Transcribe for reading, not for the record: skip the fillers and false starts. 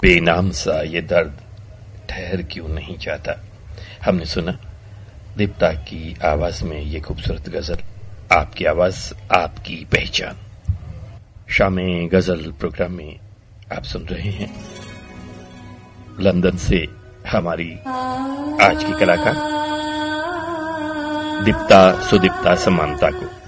बेनाम सा ये दर्द ठहर क्यों नहीं जाता। हमने सुना दीप्ता की आवाज में ये खूबसूरत गजल, आपकी आवाज आपकी पहचान। शामे गजल प्रोग्राम में आप सुन रहे हैं लंदन से हमारी आज की कलाकार दीप्ता सुदीप्ता समांता को।